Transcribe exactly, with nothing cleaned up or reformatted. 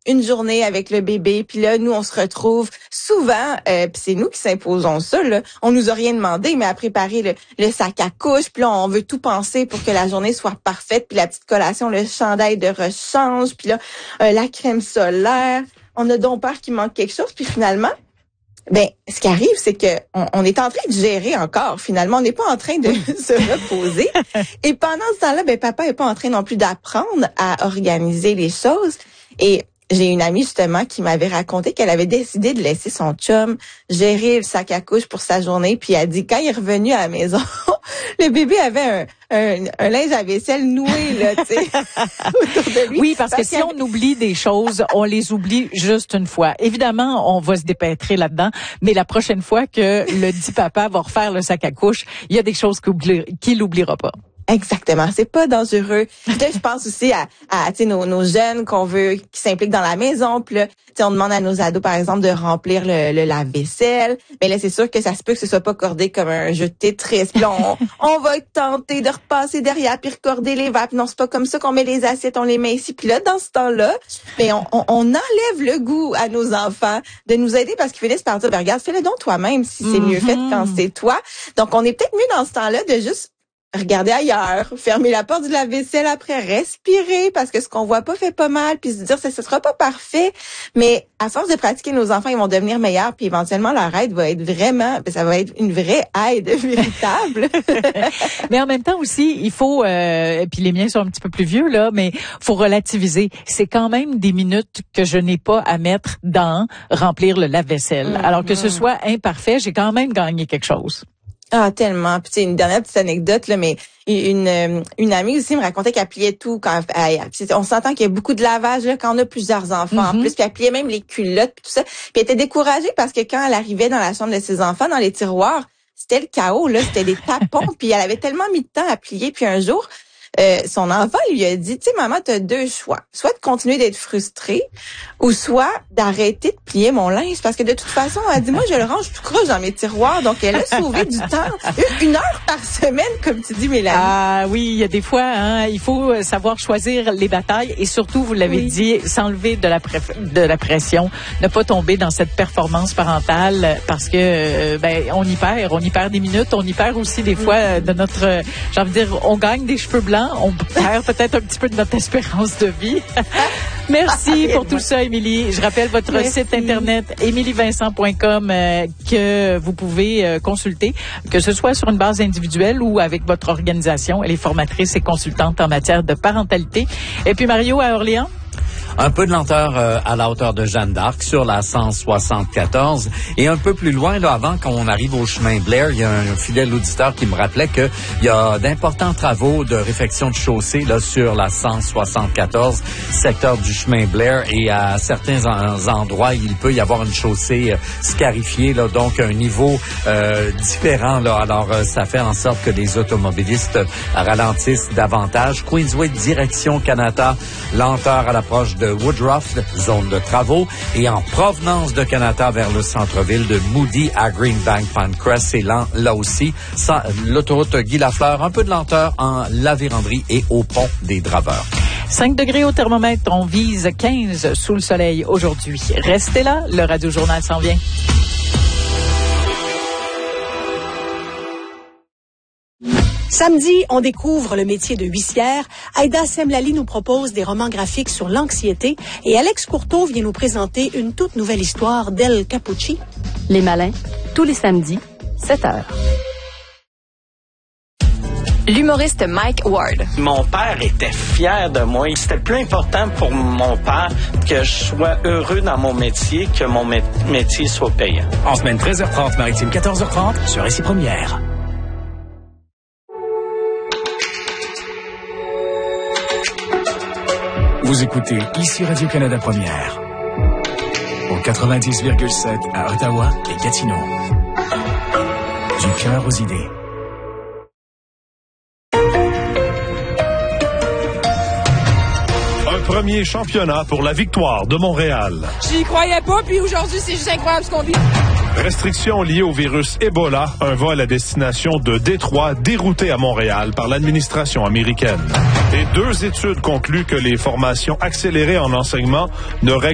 une journée avec le bébé, puis là, nous, on se retrouve souvent, euh, puis c'est nous qui s'imposons ça, là. On nous a rien demandé, mais à préparer le, le sac à couche, puis là, on veut tout penser pour que la journée soit parfaite, puis la petite collation, le chandail de rechange, puis là, euh, la crème solaire. On a donc peur qu'il manque quelque chose, puis finalement, ben, ce qui arrive, c'est que on, on est en train de gérer encore. Finalement, on n'est pas en train de se reposer. Et pendant ce temps-là, ben, papa est pas en train non plus d'apprendre à organiser les choses. Et j'ai une amie, justement, qui m'avait raconté qu'elle avait décidé de laisser son chum gérer le sac à couche pour sa journée. Puis elle a dit, quand il est revenu à la maison, le bébé avait un, un, un linge à vaisselle noué, là, tu sais, autour de lui. Oui, parce, parce que si on oublie des choses, on les oublie juste une fois. Évidemment, on va se dépêtrer là-dedans, mais la prochaine fois que le dit papa va refaire le sac à couche, il y a des choses qu'il n'oubliera pas. Exactement, c'est pas dangereux. Puis là, je pense aussi à, à tu sais, nos, nos jeunes qu'on veut, qui s'impliquent dans la maison. Puis là, tu sais, on demande à nos ados, par exemple, de remplir le, le lave-vaisselle. Mais là, c'est sûr que ça se peut que ce soit pas cordé comme un jeu de Tetris. Puis là, on, on va tenter de repasser derrière puis recorder les verres. Puis non, c'est pas comme ça qu'on met les assiettes, on les met ici. Puis là, dans ce temps-là, ben on, on, on enlève le goût à nos enfants de nous aider parce qu'ils finissent par dire, ben regarde, fais-le donc toi-même si c'est mieux fait quand c'est toi. Donc, on est peut-être mieux dans ce temps-là de juste regarder ailleurs, fermer la porte du lave-vaisselle après, respirer parce que ce qu'on voit pas fait pas mal, puis se dire ça ce sera pas parfait, mais à force de pratiquer, nos enfants ils vont devenir meilleurs, puis éventuellement leur aide va être vraiment, ça va être une vraie aide véritable. Mais en même temps aussi, il faut, euh, puis les miens sont un petit peu plus vieux là, mais faut relativiser. C'est quand même des minutes que je n'ai pas à mettre dans remplir le lave-vaisselle. Mm-hmm. Alors que ce soit imparfait, j'ai quand même gagné quelque chose. Ah, tellement. Puis tu sais, une dernière petite anecdote là, mais une une amie aussi me racontait qu'elle pliait tout quand elle, elle, on s'entend qu'il y a beaucoup de lavage là quand on a plusieurs enfants mm-hmm. en plus, puis elle pliait même les culottes puis tout ça. Puis elle était découragée parce que quand elle arrivait dans la chambre de ses enfants, dans les tiroirs, c'était le chaos là, c'était des tapons, puis elle avait tellement mis de temps à plier, puis un jour Euh, son enfant lui a dit, tu sais, maman, t'as deux choix. Soit de continuer d'être frustrée ou soit d'arrêter de plier mon linge. Parce que de toute façon, elle dit, moi, je le range tout croche dans mes tiroirs. Donc, elle a sauvé du temps. Une heure par semaine, comme tu dis, Mélanie. Ah oui, il y a des fois, hein, il faut savoir choisir les batailles et surtout, vous l'avez oui. dit, s'enlever de la, pré- de la pression, ne pas tomber dans cette performance parentale parce que, euh, ben, on y perd. On y perd des minutes. On y perd aussi des fois de notre, j'ai envie de dire, on gagne des cheveux blancs. On perd peut-être un petit peu de notre espérance de vie. Merci pour tout ça, Émilie. Je rappelle votre Merci. site internet émilie vincent point com euh, que vous pouvez euh, consulter, que ce soit sur une base individuelle ou avec votre organisation. Elle est formatrice et consultante en matière de parentalité. Et puis Mario à Orléans. Un peu de lenteur euh, à la hauteur de Jeanne d'Arc sur la cent soixante-quatorze et un peu plus loin, là, avant qu'on arrive au chemin Blair, il y a un fidèle auditeur qui me rappelait que il y a d'importants travaux de réfection de chaussée là sur la cent soixante-quatorze, secteur du chemin Blair, et à certains en- endroits, il peut y avoir une chaussée euh, scarifiée, là, donc un niveau euh, différent. Là, alors, euh, ça fait en sorte que les automobilistes ralentissent davantage. Queensway, direction Canada, lenteur à l'approche de Woodruff, zone de travaux, et en provenance de Canada vers le centre-ville de Moody à Greenbank Pinecrest, c'est lent là aussi. Ça, l'autoroute Guy Lafleur, un peu de lenteur en La Vérandrie et au pont des Draveurs. cinq degrés au thermomètre, on vise quinze sous le soleil aujourd'hui. Restez là, le Radio Journal s'en vient. Samedi, on découvre le métier de huissière. Aïda Semlali nous propose des romans graphiques sur l'anxiété et Alex Courteau vient nous présenter une toute nouvelle histoire d'El Capucci. Les Malins, tous les samedis, sept heures. L'humoriste Mike Ward. Mon père était fier de moi. C'était plus important pour mon père que je sois heureux dans mon métier que mon mé- métier soit payant. En semaine treize heures trente, maritime quatorze heures trente, sur Récit Première. Vous écoutez ici Radio-Canada Première. Au quatre-vingt-dix virgule sept à Ottawa et Gatineau. Du cœur aux idées. Un premier championnat pour la victoire de Montréal. J'y croyais pas, puis aujourd'hui, c'est juste incroyable ce qu'on vit. Restrictions liées au virus Ebola, un vol à destination de Détroit dérouté à Montréal par l'administration américaine. Et deux études concluent que les formations accélérées en enseignement ne règlent